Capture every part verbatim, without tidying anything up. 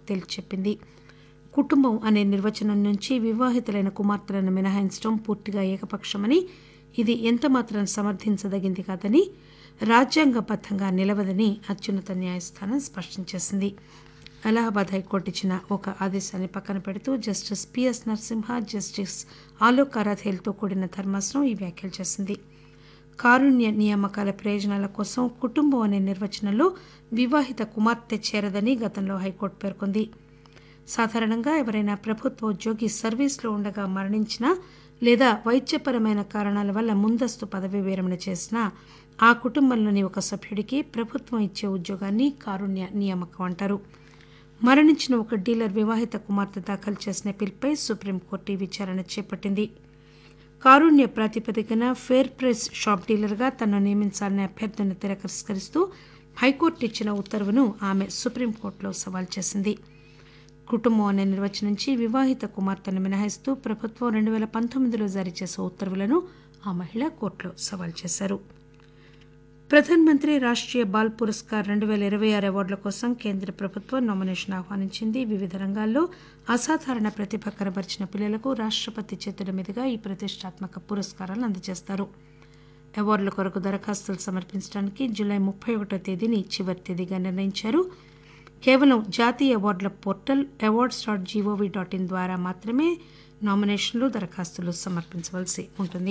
తేల్చి చెప్పింది. కుటుంబం అనే నిర్వచనం నుంచి వివాహితులైన కుమార్తెలను మినహాయించడం పూర్తిగా ఏకపక్షమని, ఇది ఎంతమాత్రం సమర్థించదగింది కాదని, రాజ్యాంగబద్దంగా నిలవదని అత్యున్నత న్యాయస్థానం స్పష్టం చేసింది. అలహాబాద్ హైకోర్టు ఇచ్చిన ఒక ఆదేశాన్ని పక్కన పెడుతూ justice PS Narasimha, justice Alok ఆరాధేలతో కూడిన ధర్మాసనం ఈ వ్యాఖ్యలు చేసింది. కారుణ్య నియామకాల ప్రయోజనాల కోసం కుటుంబం అనే నిర్వచనంలో వివాహిత కుమార్తె చేరదని గతంలో హైకోర్టు పేర్కొంది. సాధారణంగా ఎవరైనా ప్రభుత్వ ఉద్యోగి సర్వీస్లో ఉండగా మరణించినా లేదా వైద్యపరమైన కారణాల వల్ల ముందస్తు పదవీ విరమణ చేసినా ఆ కుటుంబంలోని ఒక సభ్యుడికి ప్రభుత్వం ఇచ్చే ఉద్యోగాన్ని కారుణ్య నియామకం అంటారు. మరణించిన ఒక డీలర్ వివాహిత కుమార్తె దాఖలు చేసిన పిల్పై సుప్రీంకోర్టు ఈ విచారణ చేపట్టింది. కారుణ్య ప్రాతిపదికన ఫేర్ ప్రైస్ షాప్ డీలర్గా తనను నియమించాలనే అభ్యర్థనను తిరస్కరిస్తూ హైకోర్టు ఇచ్చిన ఉత్తర్వును ఆమె సుప్రీంకోర్టులో సవాల్ చేసింది. కుటుంబం అనే నిర్వచనం నుంచి వివాహిత కుమార్తెను మినహాయిస్తూ ప్రభుత్వం రెండు వేల పంతొమ్మిదిలో జారీ చేసే ఉత్తర్వులను ఆ మహిళ కోర్టులో సవాల్ చేశారు. ప్రధాన్ మంత్రి రాష్ట్రీయ బాల్ పురస్కార్ రెండు వేల ఇరవై ఆరు అవార్డుల కోసం కేంద్ర ప్రభుత్వం నామినేషన్ ఆహ్వానించింది. వివిధ రంగాల్లో అసాధారణ ప్రతిభ కనబరిచిన పిల్లలకు రాష్టపతి చేతుల మీదుగా ఈ ప్రతిష్టాత్మక పురస్కారాలను అందజేస్తారు. అవార్డుల కొరకు దరఖాస్తులు సమర్పించడానికి జూలై ముప్పై ఒకటో తేదీని చివరి తేదీగా నిర్ణయించారు. కేవలం జాతీయ అవార్డుల portal awards dot GOV dot in ద్వారా మాత్రమే నామినేషన్లు, దరఖాస్తులు సమర్పించవలసి ఉంటుంది.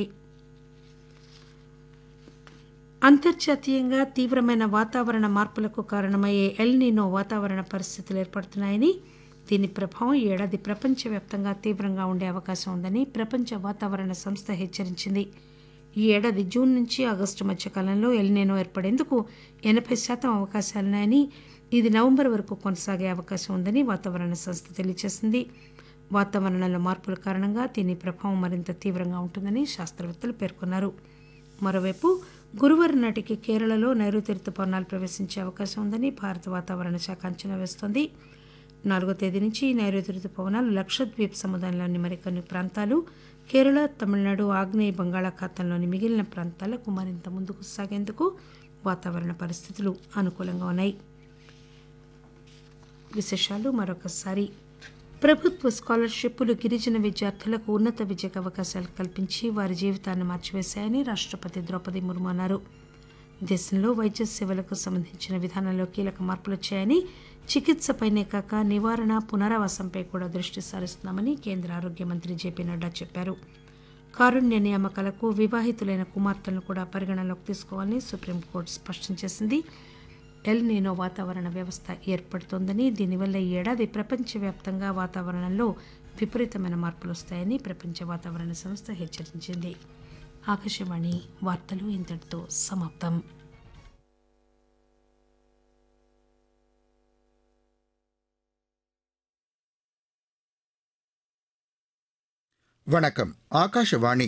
అంతర్జాతీయంగా తీవ్రమైన వాతావరణ మార్పులకు కారణమయ్యే ఎల్ నీనో వాతావరణ పరిస్థితులు ఏర్పడుతున్నాయని, దీని ప్రభావం ఈ ఏడాది ప్రపంచవ్యాప్తంగా తీవ్రంగా ఉండే అవకాశం ఉందని ప్రపంచ వాతావరణ సంస్థ హెచ్చరించింది. ఈ ఏడాది జూన్ నుంచి ఆగస్టు మధ్య కాలంలో ఎల్ నీనో ఏర్పడేందుకు ఎనభై శాతం అవకాశాలున్నాయని, ఇది నవంబర్ వరకు కొనసాగే అవకాశం ఉందని వాతావరణ సంస్థ తెలియజేసింది. వాతావరణంలో మార్పుల కారణంగా దీని ప్రభావం మరింత తీవ్రంగా ఉంటుందని శాస్త్రవేత్తలు పేర్కొన్నారు. మరోవైపు గురువారం నాటికి కేరళలో నైరుతి రుతుపవనాలు ప్రవేశించే అవకాశం ఉందని భారత వాతావరణ శాఖ అంచనా వేస్తోంది. నాలుగో తేదీ నుంచి నైరుతి రుతుపవనాలు లక్షద్వీప్ సముదాయంలోని మరికొన్ని ప్రాంతాలు, కేరళ, తమిళనాడు, ఆగ్నేయ బంగాళాఖాతంలోని మిగిలిన ప్రాంతాలకు మరింత ముందుకు సాగేందుకు వాతావరణ పరిస్థితులు అనుకూలంగా ఉన్నాయి. విశేషాలు మరొకసారి. ప్రభుత్వ స్కాలర్షిప్లు గిరిజన విద్యార్థులకు ఉన్నత విద్యకు అవకాశాలు కల్పించి వారి జీవితాన్ని మార్చివేశాయని రాష్టపతి ద్రౌపది ముర్ము అన్నారు. దేశంలో వైద్య సేవలకు సంబంధించిన విధానంలో కీలక మార్పులు వచ్చాయని, చికిత్సపైనే కాక నివారణ, పునరావాసంపై కూడా దృష్టి సారిస్తున్నామని కేంద్ర ఆరోగ్య మంత్రి జేపీ నడ్డా చెప్పారు. కారుణ్య నియామకాలకు వివాహితులైన కుమార్తెలను కూడా పరిగణనలోకి తీసుకోవాలని సుప్రీంకోర్టు స్పష్టం చేసింది. ఎల్ నీనో వాతావరణ వ్యవస్థ ఏర్పడుతోందని, దీనివల్ల ఈ ఏడాది ప్రపంచవ్యాప్తంగా వాతావరణంలో విపరీతమైన మార్పులు వస్తాయని ప్రపంచ వాతావరణ సంస్థ హెచ్చరించింది. ఆకాశవాణి వార్తలు ఇంతటితో సమాప్తం. வணக்கம். ஆகாஷவாணி.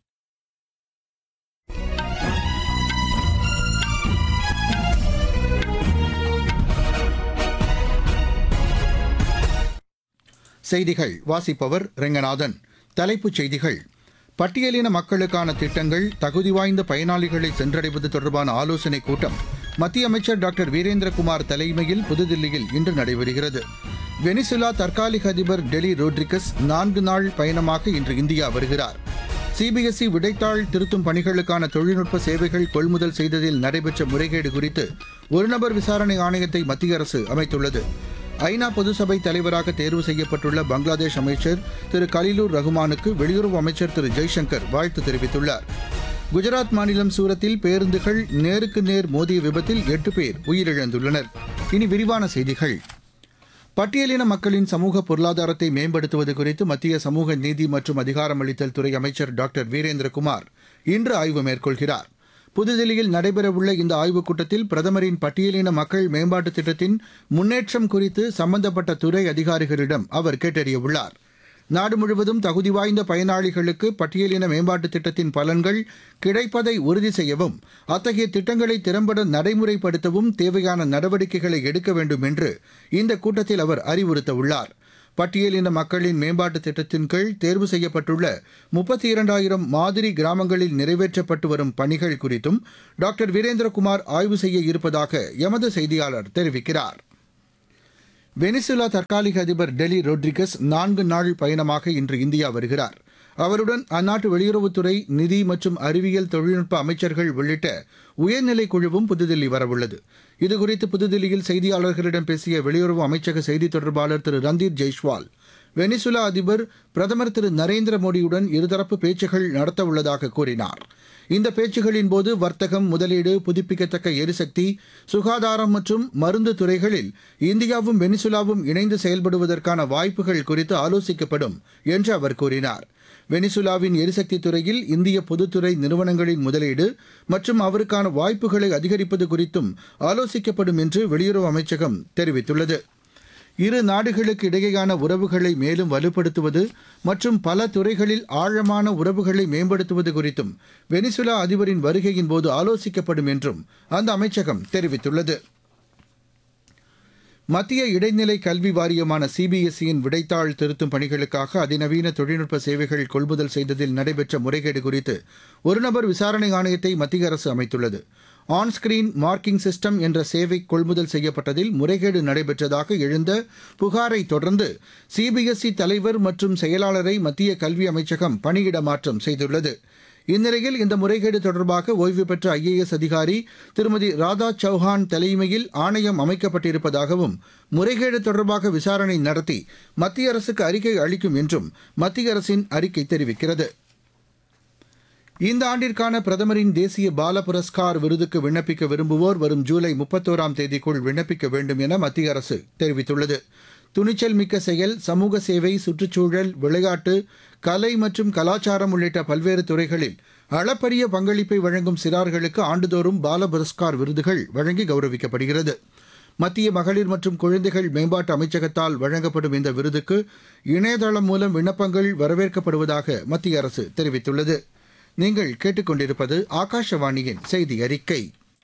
செய்திகள் வாசிப்பவர் ரெங்கநாதன். தலைப்புச் செய்திகள். பட்டியலின மக்களுக்கான திட்டங்கள் தகுதி வாய்ந்த பயனாளிகளை சென்றடைவது தொடர்பான ஆலோசனைக் கூட்டம் மத்திய அமைச்சர் டாக்டர் வீரேந்திரகுமார் தலைமையில் புதுதில்லியில் இன்று நடைபெறுகிறது. வெனிசுலா தற்காலிக அதிபர் டெலி ரோட்ரிகஸ் நான்கு நாள் பயணமாக இன்று இந்தியா வருகிறார். சிபிஎஸ்இ விடைத்தாள் திருத்தும் பணிகளுக்கான தொழில்நுட்ப சேவைகள் கொள்முதல் செய்ததில் நடைபெற்ற முறைகேடு குறித்து ஒருநபர் விசாரணை ஆணையத்தை மத்திய அரசு அமைத்துள்ளது. ஐநா பொதுசபை தலைவராக தேர்வு செய்யப்பட்டுள்ள பங்களாதேஷ் அமைச்சர் திரு கலிலூர் ரஹ்மானுக்கு வெளியுறவு அமைச்சர் திரு ஜெய்சங்கர் வாழ்த்து தெரிவித்துள்ளார். குஜராத் மாநிலம் சூரத்தில் பேருந்துகள் நேருக்கு நேர் மோதிய விபத்தில் எட்டு பேர் உயிரிழந்துள்ளனர். இனி விரிவான செய்திகள். பட்டியலின மக்களின் சமூக பொருளாதாரத்தை மேம்படுத்துவது குறித்து மத்திய சமூக நீதி மற்றும் அதிகாரமளித்தல் துறை அமைச்சர் டாக்டர் வீரேந்திரகுமார் இன்று ஆய்வு மேற்கொள்கிறார். புதுதில்லியில் நடைபெறவுள்ள இந்த ஆய்வுக் கூட்டத்தில் பிரதமரின் பட்டியலின மக்கள் மேம்பாட்டுத் திட்டத்தின் முன்னேற்றம் குறித்து சம்பந்தப்பட்ட துறை அதிகாரிகளிடம் அவர் கேட்டறியவுள்ளார். நாடு முழுவதும் தகுதி வாய்ந்த பயனாளிகளுக்கு பட்டியலின மேம்பாட்டுத் திட்டத்தின் பலன்கள் கிடைப்பதை உறுதி செய்யவும், அத்தகைய திட்டங்களை திறம்பட நடைமுறைப்படுத்தவும் தேவையான நடவடிக்கைகளை எடுக்க வேண்டும் என்று இந்த கூட்டத்தில் அவர் அறிவுறுத்தவுள்ளார். பட்டியலின மக்களின் மேம்பாட்டுத் திட்டத்தின் கீழ் தேர்வு செய்யப்பட்டுள்ள முப்பத்தி இரண்டாயிரம் மாதிரி கிராமங்களில் நிறைவேற்றப்பட்டு வரும் பணிகள் குறித்தும் டாக்டர் வீரேந்திரகுமார் ஆய்வு செய்ய இருப்பதாக எமது செய்தியாளர் தெரிவிக்கிறார். வெனிசுலா தற்காலிக அதிபர் டெலி ரோட்ரிகஸ் நான்கு நாள் பயணமாக இன்று இந்தியா வருகிறார். அவருடன் அந்நாட்டு வெளியுறவுத்துறை, நிதி மற்றும் அறிவியல் தொழில்நுட்ப அமைச்சர்கள் உள்ளிட்ட உயர்நிலை குழுவும் புதுதில்லி வரவுள்ளது. இதுகுறித்து புதுதில்லியில் செய்தியாளர்களிடம் பேசிய வெளியுறவு அமைச்சக செய்தித் தொடர்பாளர் திரு ரந்தீர் ஜெய்ஷ்வால், வெனிசுலா அதிபர் பிரதமர் திரு நரேந்திர மோடியுடன் இருதரப்பு பேச்சுகள் நடத்தவுள்ளதாக கூறினார். இந்த பேச்சுகளின் போது வர்த்தகம், முதலீடு, புதுப்பிக்கத்தக்க எரிசக்தி, சுகாதாரம் மற்றும் மருந்து துறைகளில் இந்தியாவும் வெனிசுலாவும் இணைந்து செயல்படுவதற்கான வாய்ப்புகள் குறித்து ஆலோசிக்கப்படும் என்று அவர் கூறினார். வெனிசுலாவின் எரிசக்தி துறையில் இந்திய பொதுத்துறை நிறுவனங்களின் முதலீடு மற்றும் அவருக்கான வாய்ப்புகளை அதிகரிப்பது குறித்தும் ஆலோசிக்கப்படும் என்று வெளியுறவு அமைச்சகம் தெரிவித்துள்ளது. இரு நாடுகளுக்கு இடையேயான உறவுகளை மேலும் வலுப்படுத்துவது மற்றும் பல துறைகளில் ஆழமான உறவுகளை மேம்படுத்துவது குறித்தும் வெனிசுலா அதிபரின் வருகையின் போது ஆலோசிக்கப்படும் என்றும் அந்த அமைச்சகம் தெரிவித்துள்ளது. மத்திய இடைநிலை கல்வி வாரியமான சிபிஎஸ்இயின் விடைத்தாள் திருத்தும் பணிகளுக்காக அதிநவீன தொழில்நுட்ப சேவைகள் கொள்முதல் செய்ததில் நடைபெற்ற முறைகேடு குறித்து ஒருநபர் விசாரணை ஆணையத்தை மத்திய அரசு அமைத்துள்ளது. ஆன் ஸ்கிரீன் மார்க்கிங் சிஸ்டம் என்ற சேவை கொள்முதல் செய்யப்பட்டதில் முறைகேடு நடைபெற்றதாக எழுந்த புகாரை தொடர்ந்து சிபிஎஸ்இ தலைவர் மற்றும் செயலாளரை மத்திய கல்வி அமைச்சகம் பணியிட மாற்றம் செய்துள்ளது. இந்நிலையில் இந்த முறைகேடு தொடர்பாக ஓய்வு பெற்ற ஐஏஎஸ் அதிகாரி திருமதி ராதா சௌஹான் தலைமையில் ஆணையம் அமைக்கப்பட்டிருப்பதாகவும், முறைகேடு தொடர்பாக விசாரணை நடத்தி மத்திய அரசுக்கு அறிக்கை அளிக்கும் என்றும் மத்திய அரசின் அறிக்கை தெரிவிக்கிறது. இந்த ஆண்டிற்கான பிரதமரின் தேசிய பால புரஸ்கார் விருதுக்கு விண்ணப்பிக்க விரும்புவோர் வரும் ஜூலை முப்பத்தோராம் தேதிக்குள் விண்ணப்பிக்க வேண்டும் என மத்திய அரசு தெரிவித்துள்ளது. துணிச்சல் மிக்க செயல், சமூக சேவை, சுற்றுச்சூழல், விளையாட்டு, கலை மற்றும் கலாச்சாரம் உள்ளிட்ட பல்வேறு துறைகளில் அளப்பரிய பங்களிப்பை வழங்கும் சிறார்களுக்கு ஆண்டுதோறும் பால புரஸ்கார் விருதுகள் வழங்கி கௌரவிக்கப்படுகிறது. மத்திய மகளிர் மற்றும் குழந்தைகள் மேம்பாட்டு அமைச்சகத்தால் வழங்கப்படும் இந்த விருதுக்கு இணையதளம் மூலம் விண்ணப்பங்கள் வரவேற்கப்படுவதாக மத்திய அரசு தெரிவித்துள்ளது. நீங்கள் கேட்டுக்கொண்டிருப்பது ஆகாஷவாணியின் செய்தி அறிக்கை.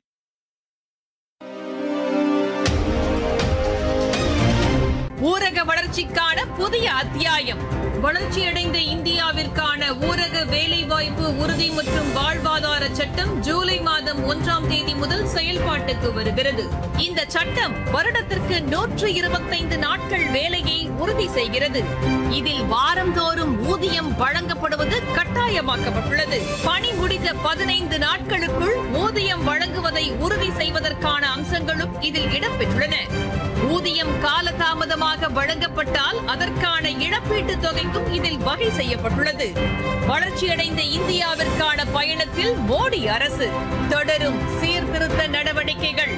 ஊரக வளர்ச்சிக்கான புதிய அத்தியாயம். வளர்ச்சியடைந்த இந்தியாவிற்கான ஊரக வேலைவாய்ப்பு உறுதி மற்றும் வாழ்வாதார சட்டம் ஜூலை மாதம் ஒன்றாம் தேதி முதல் செயல்பாட்டுக்கு வருகிறது. இந்த சட்டம் வருடத்திற்கு நூற்று இருபத்தைந்து நாட்கள் வேலையை உறுதி செய்கிறது. இதில் வாரந்தோறும் ஊதியம் வழங்கப்படுவது கட்டாயமாக்கப்பட்டுள்ளது. பணி முடிந்த பதினைந்து நாட்களுக்குள் ஊதியம் வழங்குவதை உறுதி செய்வதற்கான அம்சங்களும் இதில் இடம்பெற்றுள்ளன. ஊதியம் காலதாமதமாக வழங்கப்பட்டால் அதற்கான இழப்பீட்டுத் தொகைக்கும் இதில் வகை செய்யப்பட்டுள்ளது. வளர்ச்சியடைந்த இந்தியாவிற்கான பயணத்தில் மோடி அரசு தொடரும் சீர்திருத்த நடவடிக்கைகள்.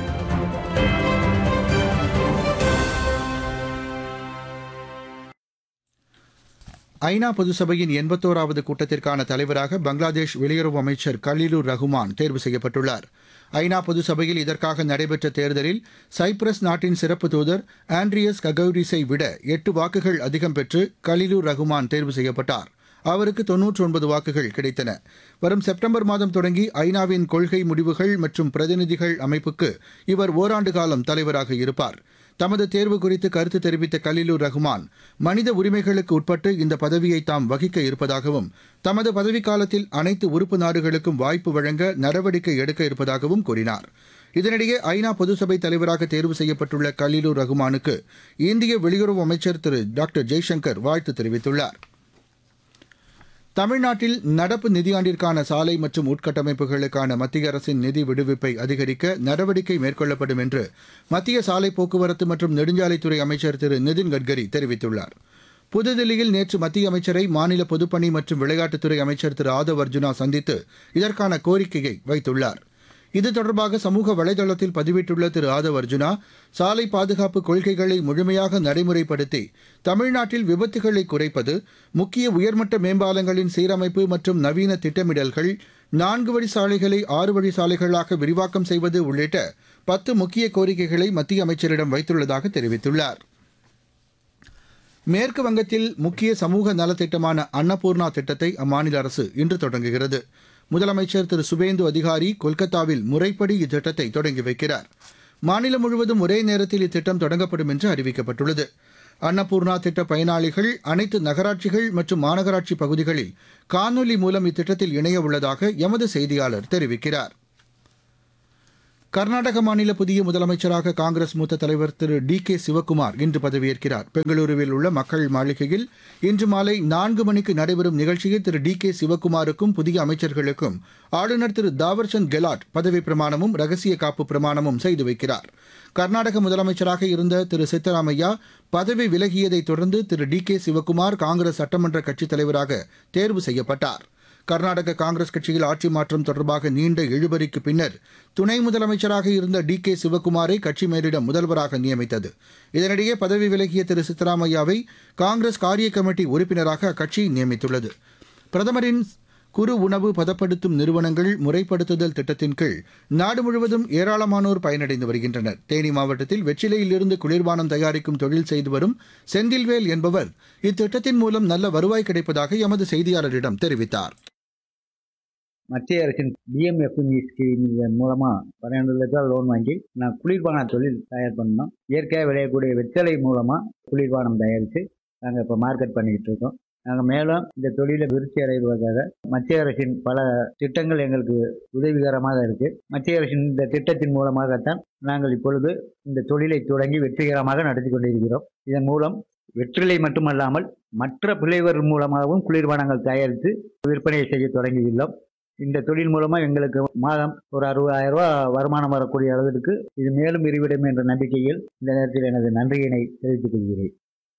ஐநா பொதுசபையின் எண்பத்தோராவது கூட்டத்திற்கான தலைவராக பங்களாதேஷ் வெளியுறவு அமைச்சர் கலீலுர் ரஹ்மான் தேர்வு செய்யப்பட்டுள்ளார். ஐநா பொதுசபையில் இதற்காக நடைபெற்ற தேர்தலில் சைப்ரஸ் நாட்டின் சிறப்பு தூதர் ஆண்ட்ரியஸ் ககௌரிஸை விட எட்டு வாக்குகள் அதிகம் பெற்று கலீலுர் ரஹ்மான் தேர்வு செய்யப்பட்டார். அவருக்கு தொன்னூற்றி ஒன்பது வாக்குகள் கிடைத்தன. வரும் செப்டம்பர் மாதம் தொடங்கி ஐநாவின் கொள்கை முடிவுகள் மற்றும் பிரதிநிதிகள் அமைப்புக்கு இவர் ஓராண்டு காலம் தலைவராக இருப்பார். தமது தேர்வு குறித்து கருத்து தெரிவித்த கலீலுர் ரஹ்மான், மனித உரிமைகளுக்கு உட்பட்டு இந்த பதவியை தாம் வகிக்க இருப்பதாகவும், தமது பதவிக்காலத்தில் அனைத்து உறுப்பு நாடுகளுக்கும் வாய்ப்பு வழங்க நடவடிக்கை எடுக்க இருப்பதாகவும் கூறினார். இதனிடையே ஐநா பொதுசபை தலைவராக தேர்வு செய்யப்பட்டுள்ள கலீலுர் ரஹ்மானுக்கு இந்திய வெளியுறவு அமைச்சர் திரு டாக்டர் ஜெய்சங்கர் வாழ்த்து தெரிவித்துள்ளார். தமிழ்நாட்டில் நடப்பு நிதியாண்டிற்கான சாலை மற்றும் உட்கட்டமைப்புகளுக்கான மத்திய அரசின் நிதி விடுவிப்பை அதிகரிக்க நடவடிக்கை மேற்கொள்ளப்படும் என்று மத்திய சாலை போக்குவரத்து மற்றும் நெடுஞ்சாலைத்துறை அமைச்சர் திரு நிதின் கட்கரி தெரிவித்துள்ளார். புதுதில்லியில் நேற்று மத்திய அமைச்சரை மாநில பொதுப்பணி மற்றும் விளையாட்டுத்துறை அமைச்சர் திரு ஆதவ் அர்ஜுனா சந்தித்து இதற்கான கோரிக்கையை வைத்துள்ளார். இது தொடர்பாக சமூக வலைதளத்தில் பதிவிட்டுள்ள திரு ஆதவ் அர்ஜுனா, சாலை பாதுகாப்பு கொள்கைகளை முழுமையாக நடைமுறைப்படுத்தி தமிழ்நாட்டில் விபத்துகளை குறைப்பது, முக்கிய உயர்மட்ட மேம்பாலங்களின் சீரமைப்பு மற்றும் நவீன திட்டமிடல்கள், நான்கு வழி சாலைகளை ஆறு வழி சாலைகளாக விரிவாக்கம் செய்வது உள்ளிட்ட பத்து முக்கிய கோரிக்கைகளை மத்திய அமைச்சரிடம் வைத்துள்ளதாக தெரிவித்துள்ளார். மேற்கு வங்கத்தில் முக்கிய சமூக நலத்திட்டமான அன்னபூர்ணா திட்டத்தை அம்மாநில அரசு இன்று தொடங்குகிறது. முதலமைச்சர் திரு சுபேந்து அதிகாரி கொல்கத்தாவில் முறைப்படி இத்திட்டத்தை தொடங்கி வைக்கிறார். மாநிலம் முழுவதும் ஒரே நேரத்தில் இத்திட்டம் தொடங்கப்படும் என்று அறிவிக்கப்பட்டுள்ளது. அன்னபூர்ணா திட்ட பயனாளிகள் அனைத்து நகராட்சிகள் மற்றும் மாநகராட்சி பகுதிகளில் காணொலி மூலம் இத்திட்டத்தில் இணைய உள்ளதாக எமது செய்தியாளர் தெரிவிக்கிறார். கர்நாடக மாநில புதிய முதலமைச்சராக காங்கிரஸ் மூத்த தலைவர் திரு டி கே சிவக்குமார் இன்று பதவியேற்கிறார். பெங்களூருவில் உள்ள மக்கள் மாளிகையில் இன்று மாலை நான்கு மணிக்கு நடைபெறும் நிகழ்ச்சியில் திரு டி கே சிவக்குமாருக்கும் புதிய அமைச்சர்களுக்கும் ஆளுநர் திரு தாவர்சந்த் கெலாட் பதவிப் பிரமாணமும் ரகசிய காப்பு பிரமாணமும் செய்து வைக்கிறார். கர்நாடக முதலமைச்சராக இருந்த திரு சித்தராமையா பதவி விலகியதைத் தொடர்ந்து திரு டி கே சிவக்குமார் காங்கிரஸ் சட்டமன்ற கட்சித் தலைவராக தேர்வு செய்யப்பட்டார். கர்நாடக காங்கிரஸ் கட்சியில் ஆட்சி மாற்றம் தொடர்பாக நீண்ட இழுபறிக்கு பின்னர் துணை முதலமைச்சராக இருந்த டி கே சிவக்குமாரை கட்சி மேலிடம் முதல்வராக நியமித்தது. இதனிடையே பதவி விலகிய திரு சித்தராமையாவை காங்கிரஸ் காரிய கமிட்டி உறுப்பினராக அக்கட்சி நியமித்துள்ளது. பிரதமரின் குறு உணவு பதப்படுத்தும் நிறுவனங்கள் முறைப்படுத்துதல் திட்டத்தின் கீழ் நாடு முழுவதும் ஏராளமானோர் பயனடைந்து வருகின்றனர். தேனி மாவட்டத்தில் வெற்றிலையிலிருந்து குளிர்பானம் தயாரிக்கும் தொழில் செய்து வரும் செந்தில்வேல் என்பவர் இத்திட்டத்தின் மூலம் நல்ல வருவாய் கிடைப்பதாக எமது செய்தியாளரிடம் தெரிவித்தார். மத்திய அரசின் டிஎம்எஃப்எம்இ ஸ்கீம் மூலமாக பன்னெண்டு லட்சம் லோன் வாங்கி நான் குளிர்பான தொழில் தயார் பண்ணோம். இயற்கையாக விளையக்கூடிய வெத்தலை மூலமாக குளிர்பானம் தயாரித்து நாங்கள் இப்போ மார்க்கெட் பண்ணிக்கிட்டு இருக்கோம். நாங்கள் மேலும் இந்த தொழிலை விருத்தி அடைவதற்காக மத்திய அரசின் பல திட்டங்கள் எங்களுக்கு உதவிகரமாக இருக்குது. மத்திய அரசின் இந்த திட்டத்தின் மூலமாகத்தான் நாங்கள் இப்பொழுது இந்த தொழிலை தொடங்கி வெற்றிகரமாக நடத்தி கொண்டிருக்கிறோம். இதன் மூலம் வெற்றிலை மட்டுமல்லாமல் மற்ற பிள்ளைவர் மூலமாகவும் குளிர்பானங்கள் தயாரித்து விற்பனை செய்ய தொடங்கியுள்ளோம். இந்த தொழில் மூலமாக எங்களுக்கு மாதம் ஒரு அறுபதாயிரம் ரூபா வருமானம் வரக்கூடிய அளவிற்கு இது மேலும் விரிவிடும் என்ற நம்பிக்கையில் இந்த நேரத்தில் எனது நன்றியினை தெரிவித்துக் கொள்கிறேன்.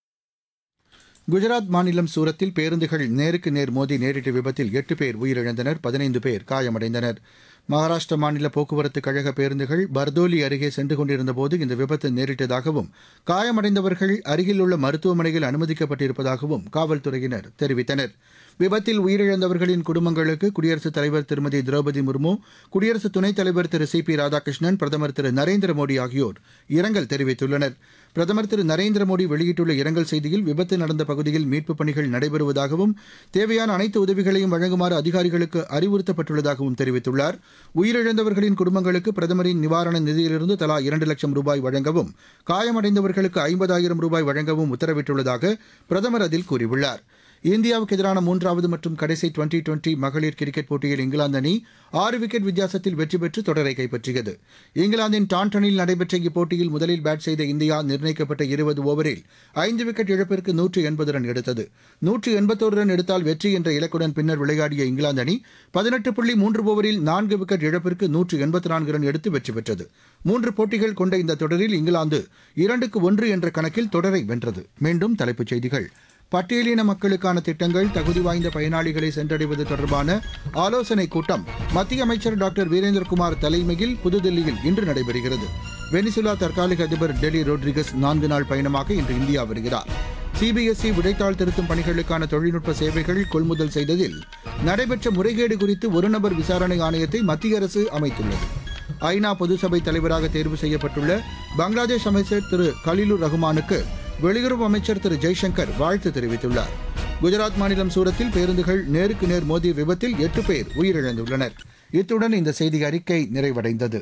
குஜராத் மாநிலம் சூரத்தில் பேருந்துகள் நேருக்கு நேர் மோதி நேரிட்ட விபத்தில் எட்டு பேர் உயிரிழந்தனர், பதினைந்து பேர் காயமடைந்தனர். மகாராஷ்டிர மாநில போக்குவரத்து கழக பேருந்துகள் பர்தோலி அருகே சென்று கொண்டிருந்தபோது இந்த விபத்து நேரிட்டதாகவும் காயமடைந்தவர்கள் அருகில் உள்ள மருத்துவமனையில் அனுமதிக்கப்பட்டிருப்பதாகவும் காவல்துறையினர் தெரிவித்தனர். விபத்தில் உயிரிழந்தவர்களின் குடும்பங்களுக்கு குடியரசுத் தலைவர் திருமதி திரௌபதி முர்மு, குடியரசு துணைத் தலைவர் திரு சி பி ராதாகிருஷ்ணன், பிரதமர் திரு நரேந்திர மோடி ஆகியோர் இரங்கல் தெரிவித்துள்ளனர். பிரதமர் திரு நரேந்திர மோடி வெளியிட்டுள்ள இரங்கல் செய்தியில் விபத்து நடந்த பகுதியில் மீட்புப் பணிகள் நடைபெறுவதாகவும் தேவையான அனைத்து உதவிகளையும் வழங்குமாறு அதிகாரிகளுக்கு அறிவுறுத்தப்பட்டுள்ளதாகவும் தெரிவித்துள்ளார். உயிரிழந்தவர்களின் குடும்பங்களுக்கு பிரதமரின் நிவாரண நிதியிலிருந்து தலா இரண்டு லட்சம் ரூபாய் வழங்கவும், காயமடைந்தவர்களுக்கு ஐம்பதாயிரம் ரூபாய் வழங்கவும் உத்தரவிட்டுள்ளதாக பிரதமர் அதில் கூறியுள்ளார். இந்தியாவுக்கு எதிரான மூன்றாவது மற்றும் கடைசி டுவெண்டி டுவெண்டி மகளிர் கிரிக்கெட் போட்டியில் இங்கிலாந்து அணி ஆறு விக்கெட் வித்தியாசத்தில் வெற்றி பெற்று தொடரை கைப்பற்றியது. இங்கிலாந்தின் டாண்டனில் நடைபெற்ற இப்போட்டியில் முதலில் பேட் செய்த இந்தியா நிர்ணயிக்கப்பட்ட இருபது ஓவரில் ஐந்து விக்கெட் இழப்பிற்கு நூற்று எண்பது ரன் எடுத்தது. நூற்று எண்பத்தோரு ரன் எடுத்தால் வெற்றி என்ற இலக்குடன் பின்னர் விளையாடிய இங்கிலாந்து அணி பதினெட்டு புள்ளி மூன்று ஓவரில் நான்கு விக்கெட் இழப்பிற்கு நூற்று எண்பத்தி நான்கு ரன் எடுத்து வெற்றி பெற்றது. மூன்று போட்டிகள் கொண்ட இந்த தொடரில் இங்கிலாந்து இரண்டுக்கு ஒன்று என்ற கணக்கில் தொடரை வென்றது. மீண்டும் தலைப்புச் செய்திகள். பட்டியலின மக்களுக்கான திட்டங்கள் தகுதி வாய்ந்த பயனாளிகளை சென்றடைவது தொடர்பான ஆலோசனைக் கூட்டம் மத்திய அமைச்சர் டாக்டர் வீரேந்திரகுமார் தலைமையில் புதுதில்லியில் இன்று நடைபெறுகிறது. வெனிசுலா தற்காலிக அதிபர் டெலி ரோட்ரிகஸ் நான்கு நாள் பயணமாக இன்று இந்தியா வருகிறார். சிபிஎஸ்இ விடைத்தாள் திருத்தும் பணிகளுக்கான தொழில்நுட்ப சேவைகள் கொள்முதல் செய்ததில் நடைபெற்ற முறைகேடு குறித்து ஒருநபர் விசாரணை ஆணையத்தை மத்திய அரசு அமைத்துள்ளது. ஐநா பொதுசபை தலைவராக தேர்வு செய்யப்பட்டுள்ள பங்களாதேஷ் அமைச்சர் திரு கலீலுர் ரஹ்மானுக்கு வெளியுறவு அமைச்சர் திரு ஜெய்சங்கர் வாழ்த்து தெரிவித்துள்ளார். குஜராத் மாநிலம் சூரத்தில் பேருந்துகள் நேருக்கு நேர் மோதிய விபத்தில் எட்டு பேர் உயிரிழந்துள்ளனர். இத்துடன் இந்த செய்தி அறிக்கை நிறைவடைந்தது.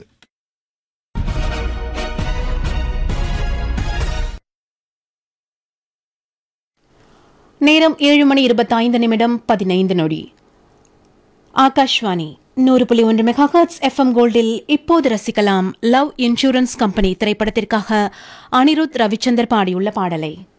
நேரம் ஏழு மணி இருபத்தைந்து நிமிடம் பதினைந்து நொடி. ஆகாஷ்வாணி நூறு புள்ளி ஒன்று மெகாஹெர்ட்ஸ் எஃப்எம் கோல்டில் இப்போது ரசிக்கலாம் லவ் இன்சூரன்ஸ் கம்பெனி திரைப்படத்திற்காக அனிருத் ரவிச்சந்தர் பாடியுள்ள பாடலை.